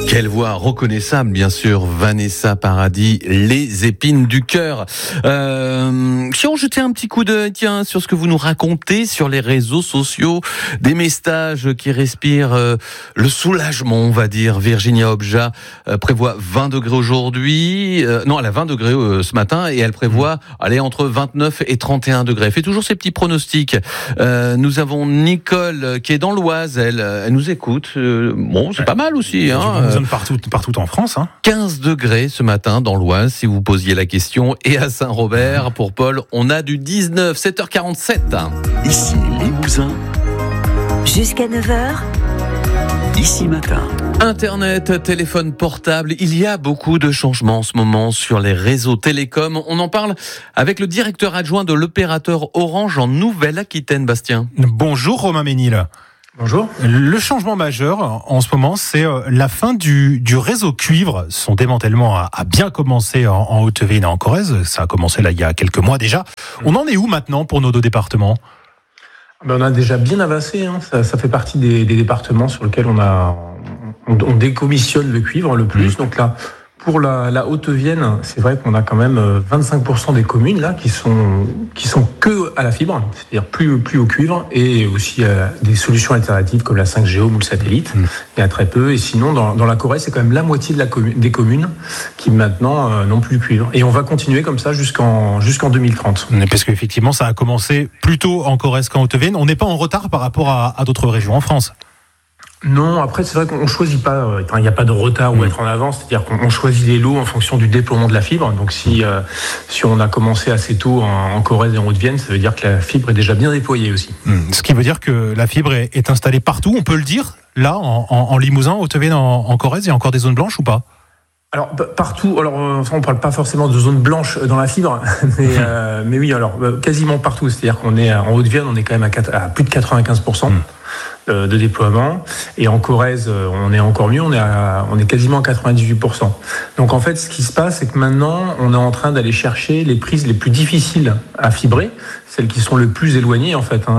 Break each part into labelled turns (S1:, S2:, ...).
S1: Quelle voix reconnaissable, bien sûr, Vanessa Paradis, Les épines du cœur. Si on jetait un petit coup d'œil, tiens, sur ce que vous nous racontez sur les réseaux sociaux, des messages qui respirent le soulagement, on va dire. Virginia Obja prévoit 20 degrés aujourd'hui. Non, elle a 20 degrés ce matin et elle prévoit aller entre 29 et 31 degrés. Elle fait toujours ses petits pronostics. Nous avons Nicole qui est dans l'Oise. Elle nous écoute. Bon, c'est pas mal aussi.
S2: Partout en France.
S1: 15 degrés ce matin dans l'Oise, si vous posiez la question. Et à Saint-Robert, pour Paul, on a du 19, 7h47.
S3: Ici Limousin.
S4: Jusqu'à 9h.
S3: Ici Matin.
S1: Internet, téléphone portable, il y a beaucoup de changements en ce moment sur les réseaux télécoms. On en parle avec le directeur adjoint de l'opérateur Orange en Nouvelle-Aquitaine, Bastien.
S2: Bonjour Romain Ménil.
S5: Bonjour.
S2: Le changement majeur en ce moment, c'est la fin du réseau cuivre. Son démantèlement a bien commencé en Haute-Vienne et en Corrèze. Ça a commencé là il y a quelques mois déjà. On en est où maintenant pour nos deux départements ?
S5: On a déjà bien avancé. Ça fait partie des départements sur lesquels on décommissionne le cuivre le plus. Donc là, pour la Haute-Vienne, c'est vrai qu'on a quand même 25% des communes là qui sont que à la fibre, c'est-à-dire plus au cuivre, et aussi des solutions alternatives comme la 5G ou le satellite. Il y a très peu. Et sinon, dans la Corrèze, c'est quand même la moitié des communes qui maintenant n'ont plus de cuivre. Et on va continuer comme ça jusqu'en 2030.
S2: Parce qu'effectivement, ça a commencé plus tôt en Corrèze qu'en Haute-Vienne. On n'est pas en retard par rapport à d'autres régions en France.
S5: Non, après c'est vrai qu'on choisit pas, il n'y a pas de retard ou être en avance, c'est-à-dire qu'on choisit les lots en fonction du déploiement de la fibre. Donc si on a commencé assez tôt en Corrèze et en Haute-Vienne, ça veut dire que la fibre est déjà bien déployée aussi.
S2: Ce qui veut dire que la fibre est installée partout, on peut le dire, là en Limousin, Haute-Vienne, en Corrèze, il y a encore des zones blanches ou pas ?
S5: Alors partout, on parle pas forcément de zones blanches dans la fibre, mais oui, quasiment partout, c'est-à-dire qu'on est en Haute-Vienne, on est quand même à plus de 95%. De déploiement, et en Corrèze on est encore mieux, on est quasiment à 98%. Donc en fait ce qui se passe, c'est que maintenant on est en train d'aller chercher les prises les plus difficiles à fibrer, celles qui sont le plus éloignées en fait,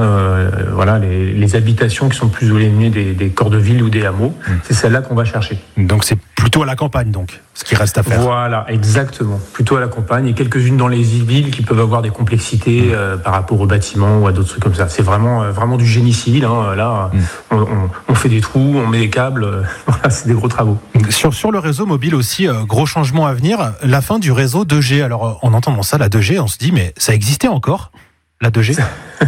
S5: les habitations qui sont plus éloignées des corps de ville ou des hameaux, c'est celles-là qu'on va chercher.
S2: Donc c'est plutôt à la campagne, donc ce qui reste à faire.
S5: Voilà, exactement, plutôt à la campagne, et quelques-unes dans les villes qui peuvent avoir des complexités par rapport aux bâtiments ou à d'autres trucs comme ça. C'est vraiment du génie civil, là. On fait des trous, on met des câbles, c'est des gros travaux.
S2: Sur le réseau mobile aussi, gros changement à venir, la fin du réseau 2G. Alors en entendant ça, la 2G, on se dit mais ça existait encore, la 2G?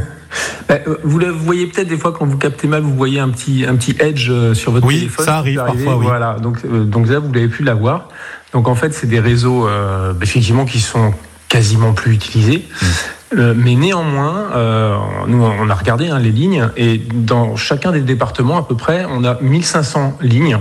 S5: Vous voyez peut-être des fois quand vous captez mal, vous voyez un petit edge sur votre téléphone.
S2: Oui, ça arrive parfois. Oui.
S5: Voilà, donc là vous l'avez pu l'avoir. Donc en fait c'est des réseaux effectivement qui sont quasiment plus utilisés. Mais néanmoins, nous on a regardé les lignes, et dans chacun des départements à peu près, on a 1500 lignes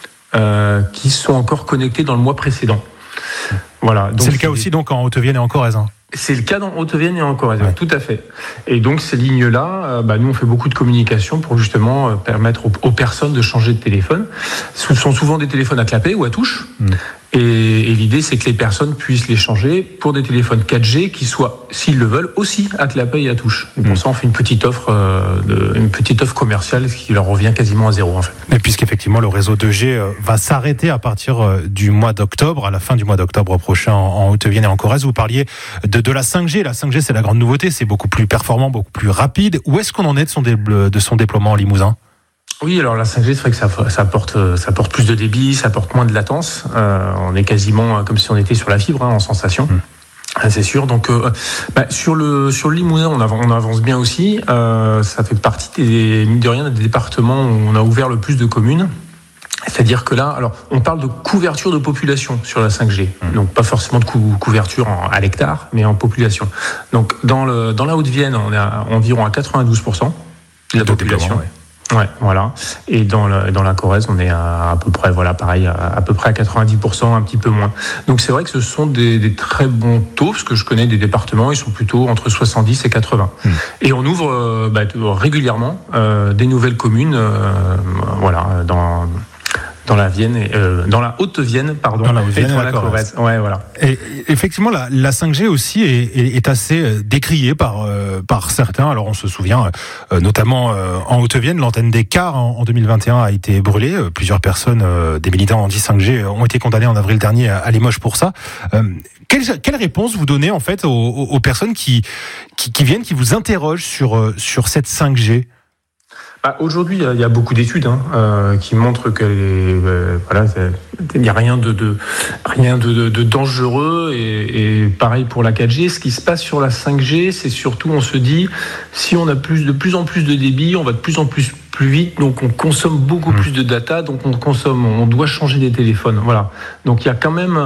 S5: qui sont encore connectées dans le mois précédent. Voilà. Donc
S2: c'est le cas aussi donc en Haute-Vienne et en Corrèze.
S5: C'est le cas dans Haute-Vienne et en Corrèze, tout à fait. Et donc ces lignes-là, nous on fait beaucoup de communication pour justement permettre aux personnes de changer de téléphone. Ce sont souvent des téléphones à clapet ou à touche. Et l'idée, c'est que les personnes puissent les changer pour des téléphones 4G qui soient, s'ils le veulent, aussi à clapet et à touche. Et pour ça, on fait une petite offre commerciale qui leur revient quasiment à zéro, en fait.
S2: Et puisqu'effectivement, le réseau 2G va s'arrêter à partir du mois d'octobre, à la fin du mois d'octobre prochain en Haute-Vienne et en Corrèze. Vous parliez de la 5G. La 5G, c'est la grande nouveauté. C'est beaucoup plus performant, beaucoup plus rapide. Où est-ce qu'on en est de son déploiement en Limousin ?
S5: Oui, alors la 5G, c'est vrai que ça apporte plus de débit, ça apporte moins de latence. On est quasiment comme si on était sur la fibre, en sensation. C'est sûr. Donc sur le Limousin, on avance bien aussi. Ça fait partie mine de rien, des départements où on a ouvert le plus de communes. C'est-à-dire que là, alors on parle de couverture de population sur la 5G, donc pas forcément de couverture à l'hectare, mais en population. Donc dans la Haute-Vienne, on est environ à 92% de la population. Ouais, voilà. Et dans la Corrèze, on est à peu près, pareil, à peu près à 90%, un petit peu moins. Donc c'est vrai que ce sont des très bons taux, parce que je connais des départements, ils sont plutôt entre 70 et 80. Et on ouvre régulièrement des nouvelles communes, dans la Vienne, dans la Haute-Vienne, pardon,
S2: dans la Haute-Vienne
S5: et dans la Corrèze. Ouais, voilà.
S2: Et effectivement, la 5G aussi est assez décriée par certains. Alors, on se souvient, notamment en Haute-Vienne, l'antenne des Cars en 2021 a été brûlée. Plusieurs personnes, des militants anti-5G, ont été condamnés en avril dernier à Limoges pour ça. Quelle réponse vous donnez en fait aux personnes qui viennent, qui vous interrogent sur cette 5G?
S5: Aujourd'hui, il y a beaucoup d'études qui montrent que il n'y a rien de dangereux et pareil pour la 4G. Ce qui se passe sur la 5G, c'est surtout, on se dit, si on a de plus en plus de débit, on va de plus en plus vite, donc on consomme beaucoup plus de data, donc on doit changer des téléphones. Voilà. Donc il y a quand même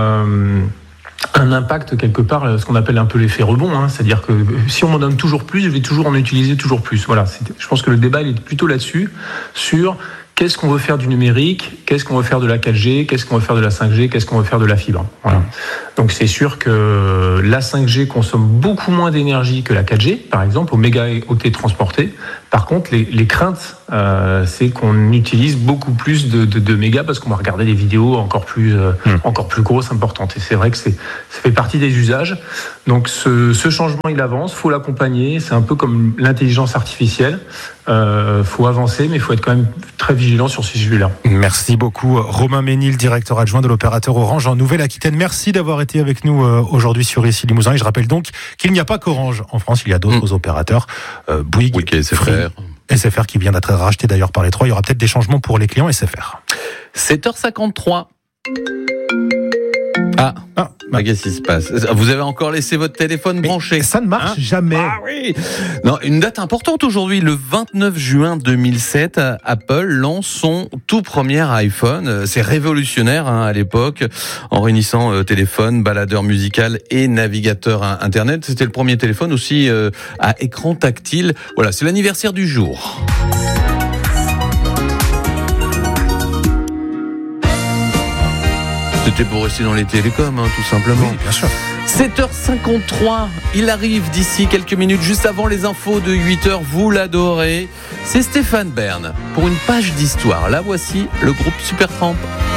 S5: un impact quelque part, ce qu'on appelle un peu l'effet rebond, c'est-à-dire que si on m'en donne toujours plus, je vais toujours en utiliser toujours plus. Voilà, je pense que le débat il est plutôt là-dessus, sur qu'est-ce qu'on veut faire du numérique, qu'est-ce qu'on veut faire de la 4G, qu'est-ce qu'on veut faire de la 5G, qu'est-ce qu'on veut faire de la fibre. Voilà. Donc c'est sûr que la 5G consomme beaucoup moins d'énergie que la 4G, par exemple, au mégaoctet transporté. Par contre, les craintes, c'est qu'on utilise beaucoup plus de mégas parce qu'on va regarder des vidéos encore plus grosses, importantes. Et c'est vrai que ça fait partie des usages. Donc ce changement, il avance, faut l'accompagner. C'est un peu comme l'intelligence artificielle. Faut avancer, mais il faut être quand même très vigilant sur ces sujets-là.
S2: Merci beaucoup, Romain Ménil, directeur adjoint de l'opérateur Orange en Nouvelle-Aquitaine. Merci d'avoir été avec nous aujourd'hui sur Ici Limousin. Et je rappelle donc qu'il n'y a pas qu'Orange en France, il y a d'autres opérateurs, Bouygues, SFR qui vient d'être racheté d'ailleurs par les trois. Il y aura peut-être des changements pour les clients SFR.
S1: 7h53. Qu'est-ce qui se passe? Vous avez encore laissé votre téléphone branché?
S2: Ça ne marche jamais.
S1: Ah oui. Non, une date importante aujourd'hui, le 29 juin 2007, Apple lance son tout premier iPhone. C'est révolutionnaire à l'époque, en réunissant téléphone, baladeur musical et navigateur Internet. C'était le premier téléphone aussi à écran tactile. Voilà, c'est l'anniversaire du jour. C'était pour rester dans les télécoms, tout simplement.
S2: Oui, bien sûr.
S1: 7h53, il arrive d'ici quelques minutes, juste avant les infos de 8h, vous l'adorez. C'est Stéphane Bern pour une page d'histoire. Là, voici le groupe Supertramp.